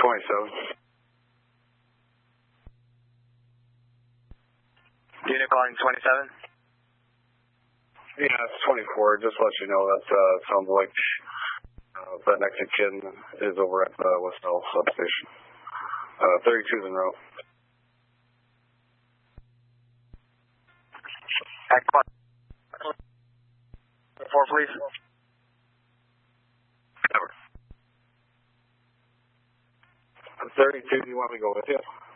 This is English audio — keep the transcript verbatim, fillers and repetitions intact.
twenty-seven. Unit calling twenty-seven? Yeah, it's twenty-four. Just to let you know that uh, sounds like uh, that next kid is over at the West Elm substation. Uh, thirty-two's en route. Four, please. Over. thirty-two, do you want me to go with you?